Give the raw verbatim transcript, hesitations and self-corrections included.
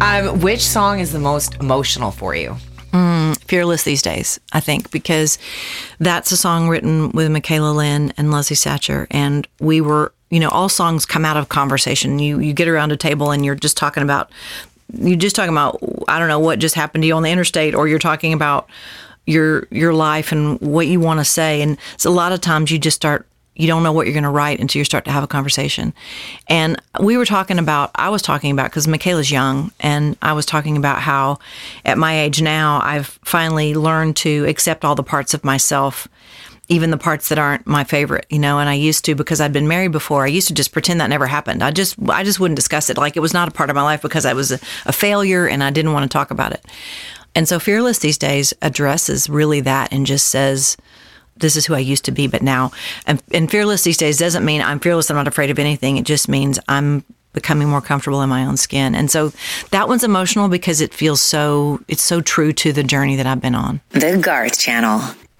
Um, which song is the most emotional for you? Mm, Fearless These Days, I think, because that's a song written with Michaela Lynn and Leslie Satcher. And we were, you know, all songs come out of conversation. You you get around a table and you're just talking about, you're just talking about, I don't know, what just happened to you on the interstate, or you're talking about your your life and what you want to say. And so a lot of times you just start, you don't know what you're going to write until you start to have a conversation. And we were talking about, I was talking about, because Michaela's young, and I was talking about how at my age now, I've finally learned to accept all the parts of myself, even the parts that aren't my favorite, you know. And I used to, because I'd been married before, I used to just pretend that never happened. I just, I just wouldn't discuss it. Like it was not a part of my life because I was a, a failure and I didn't want to talk about it. And so Fearless These Days addresses really that and just says, this is who I used to be, but now. And, and Fearless These Days doesn't mean I'm fearless, I'm not afraid of anything. It just means I'm becoming more comfortable in my own skin. And so that one's emotional because it feels so, it's so true to the journey that I've been on. The Garth Channel.